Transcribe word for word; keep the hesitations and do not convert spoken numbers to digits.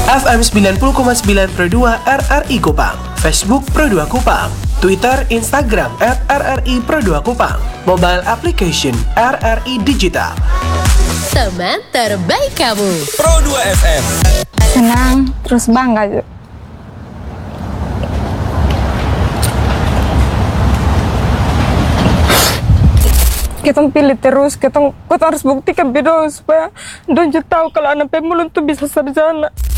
F M sembilan puluh koma sembilan Pro dua R R I Kupang, Facebook Pro dua Kupang, Twitter, Instagram at R R I Pro dua Kupang, mobile application R R I Digital. Teman terbaik kamu, Pro dua F M. Senang, terus bangga juga. Kita pilih terus, kita, kita harus buktikan bidang supaya Donju tahu kalau anak pemulung tuh bisa sarjana.